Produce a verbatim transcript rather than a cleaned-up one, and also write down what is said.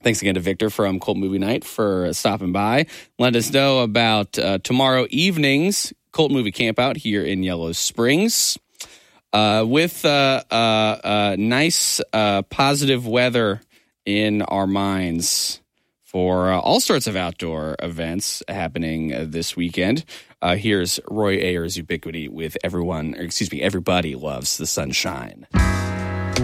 Thanks again to Victor from Cult Movie Night for stopping by. Let us know about uh, tomorrow evening's Cult Movie Campout here in Yellow Springs. Uh, with uh, uh, uh, nice, uh, positive weather in our minds for uh, all sorts of outdoor events happening uh, this weekend. Uh, here's Roy Ayers Ubiquity with Everyone, or excuse me, Everybody Loves the Sunshine.